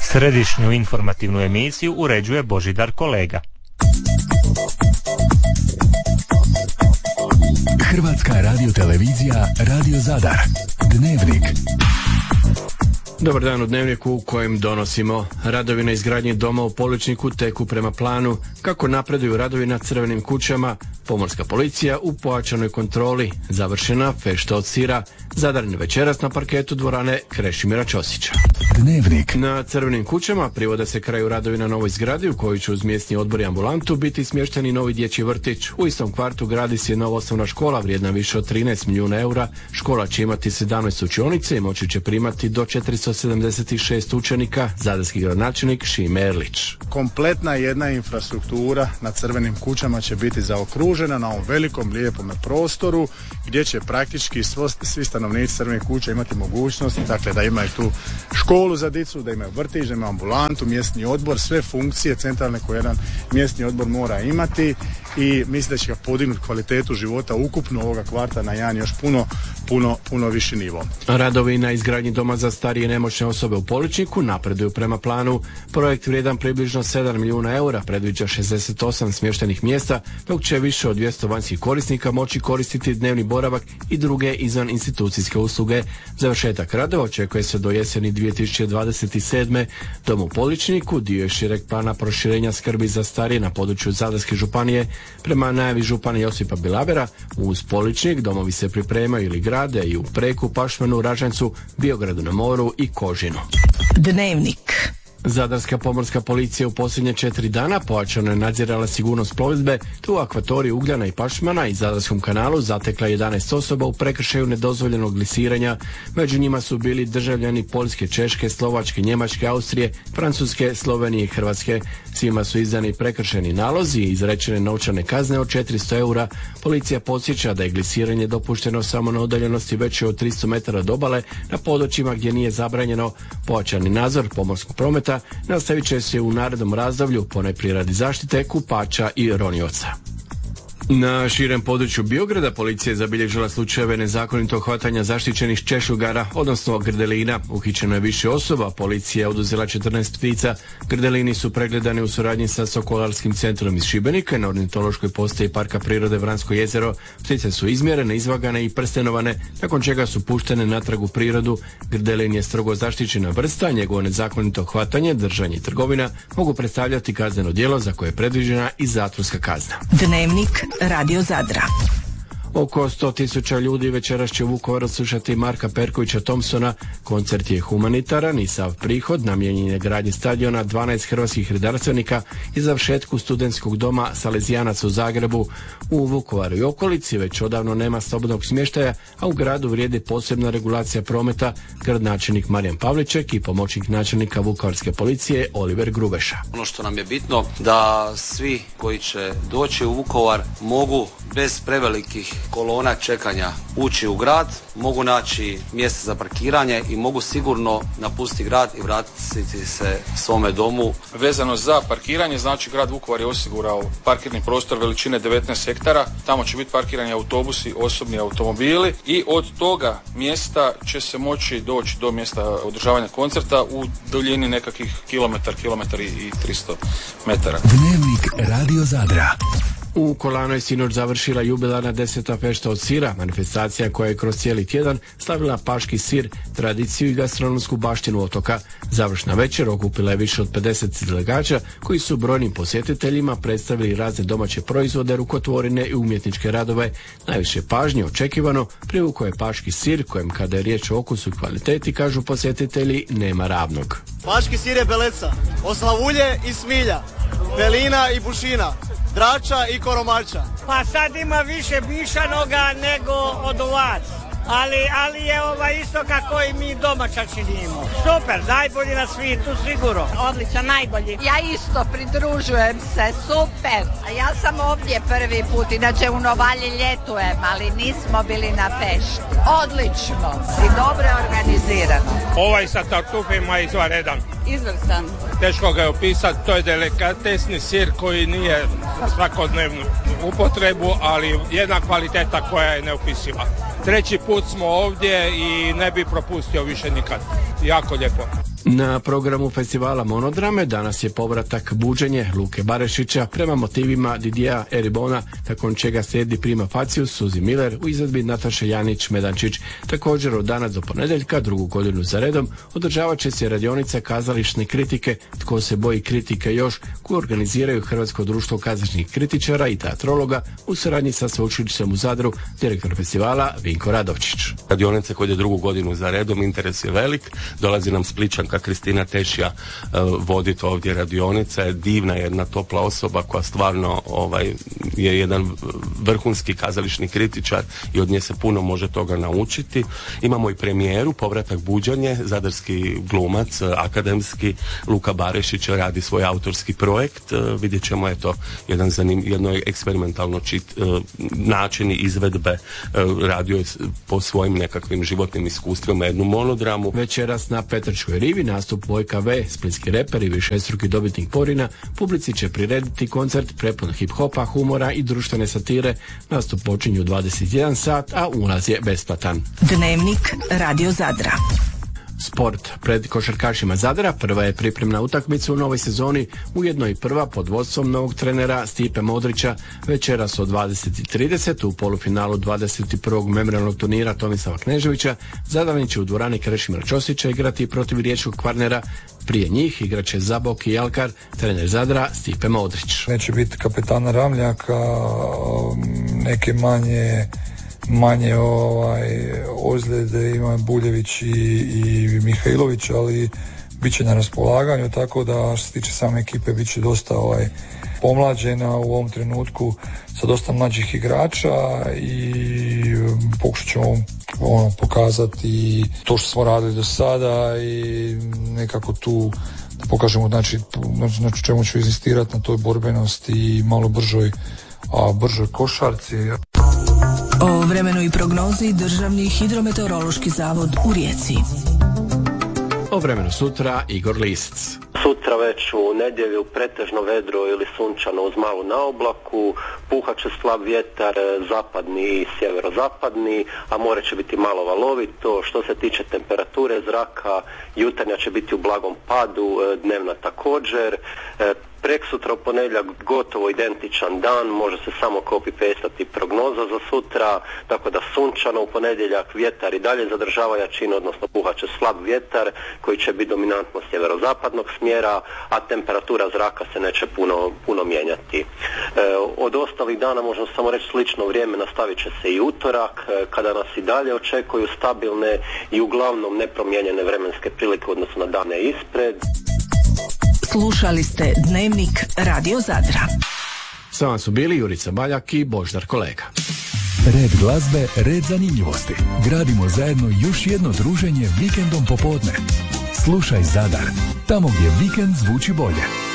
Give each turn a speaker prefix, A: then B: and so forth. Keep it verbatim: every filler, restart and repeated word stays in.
A: Središnju informativnu emisiju uređuje Božidar Kolega.
B: Hrvatska radiotelevizija, Radio Zadar. Dnevnik.
C: Dobar dan u Dnevniku u kojem donosimo radovi na izgradnji doma u Poličniku teku prema planu, kako napreduju radovi na Crvenim kućama, pomorska policija u pojačanoj kontroli, završena fešta od sira, Zadarin večeras na parketu dvorane Krešimira Ćosića.
B: Dnevnik.
C: Na Crvenim kućama privode se kraju radovi na novoj zgradi u kojoj će uz mjesni odbor i ambulantu biti smješteni novi dječji vrtić. U istom kvartu gradi se nova osnovna škola vrijedna više od trinaest milijuna eura. Škola će imati sedamnaest učionice i moći će primati do četiristo sedamdeset šest učenika, zadarski gradonačelnik Šime Erlić.
D: Kompletna jedna infrastruktura na Crvenim kućama će biti zaokružena na ovom velikom, lijepom prostoru gdje će praktički svo, svi stanovnici Crvenih kuća imati mogućnost, dakle da imaju tu školu za djecu, da imaju vrtić, da imaju ambulantu, mjesni odbor, sve funkcije centralne koje jedan mjesni odbor mora imati i mislim da će ga podignuti kvalitetu života ukupno ovoga kvarta na jedan još puno, puno, puno viši nivo.
C: Radovi na izgradnji doma za starije i nemoćne osobe u Poličniku napreduju prema planu. Projekt vrijedan približno sedam milijuna eura predviđa šezdeset osam smještenih mjesta, dok će više od dvjesto vanjskih korisnika moći koristiti dnevni boravak i druge izvan institucijske usluge. Završetak radova očekuje se do jeseni dvije tisuće dvadeset sedme. Dom u Poličniku dio je šireg plana proširenja skrbi za starije na području Zadarske županije. Prema najavi župana Josipa Bilabera, uz Poličnik domovi se pripremaju ili grade i u Preku, Pašmanu, Ražancu, Biogradu na moru i Kožinu.
E: Dnevnik.
C: Zadarska pomorska policija u posljednje četiri dana pojačano je nadzirala sigurnost plovidbe, tu u akvatoriju Ugljana i Pašmana i Zadarskom kanalu zatekla jedanaest osoba u prekršaju nedozvoljenog glisiranja. Među njima su bili državljani Poljske, Češke, Slovačke, Njemačke, Austrije, Francuske, Slovenije i Hrvatske. Svima su izdani prekršajni nalozi i izrečene novčane kazne od četiristo eura. Policija podsjeća da je glisiranje dopušteno samo na udaljenosti veće od tristo metara od obale, na područjima gdje nije zabranjeno. Pojačani nadzor pomorskog prometa nastavit će se u narednom razdoblju, ponajprije radi zaštite kupača i ronioca. Na širem području Biograda policija je zabilježila slučajeve nezakonitog hvatanja zaštićenih češugara, odnosno grdelina. Uhićeno je više osoba, policija je oduzela četrnaest ptica. Grdelini su pregledani u suradnji sa Sokolarskim centrom iz Šibenika na ornitološkoj postaji Parka prirode Vransko jezero. Ptice su izmjerene, izvagane i prstenovane, nakon čega su puštene natrag u prirodu. Grdelin je strogo zaštićena vrsta, njegovo nezakonito hvatanje, držanje i trgovina mogu predstavljati kazneno djelo za koje je predviđena i zatvorska kazna.
E: Dnevnik Radio Zadra.
C: Oko sto tisuća ljudi večeras će u Vukovaru slušati Marka Perkovića Thompsona. Koncert je humanitaran i sav prihod namijenjen je gradnji stadiona dvanaest hrvatskih redarstvenika i završetku studentskog doma Salezijanac u Zagrebu. U Vukovaru i okolici već odavno nema slobodnog smještaja, a u gradu vrijedi posebna regulacija prometa. Gradonačelnik Marijan Pavliček i pomoćnik načelnika Vukovarske policije Oliver Grubeša.
F: Ono što nam je bitno da svi koji će doći u Vukovar mogu bez prevelikih kolona čekanja ući u grad, mogu naći mjesto za parkiranje i mogu sigurno napustiti grad i vratiti se svome domu.
G: Vezano za parkiranje, znači grad Vukovar je osigurao parkirni prostor veličine devetnaest hektara, tamo će biti parkirani autobusi, osobni automobili i od toga mjesta će se moći doći do mjesta održavanja koncerta u duljini nekakvih kilometar, kilometar i tristo metara.
B: Dnevnik Radio Zadra.
C: U Kolanu je sinoć završila jubilarna deseta fešta od sira, manifestacija koja je kroz cijeli tjedan slavila paški sir, tradiciju i gastronomsku baštinu otoka. Završna večer okupila je više od pedeset izlagača koji su brojnim posjetiteljima predstavili razne domaće proizvode, rukotvorine i umjetničke radove. Najviše pažnje očekivano privukao je paški sir, kojem kada je riječ o okusu i kvaliteti, kažu posjetitelji, nema ravnog.
H: Paški sir je beleca, oslavulje i smilja, pelina i bušina, drača i koromača.
I: Pa sad ima više bišanoga nego od vas. Ali, ali je ovaj isto kako i mi domaća činimo. Super, najbolji na svijetu sigurno.
J: Odličan, najbolji. Ja isto pridružujem se, super. A ja sam ovdje prvi put, inače u Novalji ljetujem, ali nismo bili na fešti. Odlično i dobro organizirano.
K: Ovaj sa tartufima je izvanredan.
J: Izvrstan.
K: Teško ga je opisati, to je delikatesni sir koji nije svakodnevnu upotrebu, ali jedna kvaliteta koja je neopisiva. Treći put smo ovdje i ne bi propustio više nikad. jako lijepo.
C: Na programu festivala Monodrame danas je povratak Buđenje Luke Barešića prema motivima Didija Eribona, nakon čega slijedi Prima Facius Suzi Miller u izvedbi Nataše Janić-Medančić. Također od danas do ponedjeljka, drugu godinu za redom, održavat će se radionica kazališne kritike Tko se boji kritike još, koju organiziraju Hrvatsko društvo kazališnih kritičara i teatrologa u suradnji sa Sveučilištem u Zadru, direktor festivala Vinko Radovčić.
L: Radionice koje je drugu godinu za redom, interes je velik, dolazi nam Spličanka Kristina Tešija uh, voditi ovdje radionice, divna jedna topla osoba koja stvarno ovaj, je jedan vrhunski kazališni kritičar i od nje se puno može toga naučiti. Imamo i premijeru, povratak Buđanje, zadarski glumac, akademski Luka Barešić radi svoj autorski projekt, uh, vidjet ćemo eto jedan zanim, jedno eksperimentalno čit, uh, načini izvedbe, uh, radio je po svojim nekakvim životnim iskustvima jednu monodramu.
C: Večeras na Petrčkoj rivi nastup Vojka V, splitski reper i višestruki dobitnik Porina, publici će prirediti koncert prepun hip-hopa, humora i društvene satire. Nastup počinju u dvadeset jedan sat, a ulaz je besplatan.
E: Dnevnik Radio Zadra.
C: Sport. Pred košarkašima Zadra prva je pripremna utakmica u novoj sezoni, ujedno i prva pod vodstvom novog trenera Stipe Modrića. Večeras od dvadeset trideset u polufinalu dvadeset prvog memorijalnog turnira Tomislava Kneževića Zadarani će u dvorani Krešimira Ćosića igrati protiv riječkog Kvarnera. Prije njih igraće Zabok i Alkar, trener Zadra Stipe Modrić.
M: Neće biti kapetana Ramljaka, neke manje manje ovaj, ozljede ima Buljević i, i Mihajlović, ali bit će na raspolaganju, tako da što se tiče same ekipe bit će dosta ovaj, pomlađena u ovom trenutku sa dosta mlađih igrača i pokušat ćemo ono, pokazati to što smo radili do sada i nekako tu da pokažemo znači, znači čemu ću inzistirati na toj borbenosti i malo bržoj, a bržoj košarci.
E: O vremenu i prognozi Državni hidrometeorološki zavod u Rijeci.
C: O vremenu sutra Igor Lisac.
N: Sutra već u nedjelju pretežno vedro ili sunčano uz malu naoblaku, puhat će slab vjetar zapadni i sjeverozapadni, a more će biti malo valovito. Što se tiče temperature zraka, jutarnja će biti u blagom padu, dnevna također. Preksutra u ponedjeljak gotovo identičan dan, može se samo copy-pastati prognoza za sutra, tako da sunčano u ponedjeljak, vjetar i dalje zadržava jačinu, odnosno puhat će slab vjetar koji će biti dominantno sjeverozapadnog smjera, a temperatura zraka se neće puno, puno mijenjati. E, od ostalih dana možemo samo reći slično vrijeme, nastavit će se i utorak, kada nas i dalje očekuju stabilne i uglavnom nepromijenjene vremenske prilike u odnosu na dane ispred.
E: Slušali ste Dnevnik Radio Zadra.
C: Sa vam su bili Jurica Baljak i Boždar Kolega.
B: Red glazbe, red zanimljivosti. Gradimo zajedno još jedno druženje vikendom popodne. Slušaj Zadar, tamo gdje vikend zvuči bolje.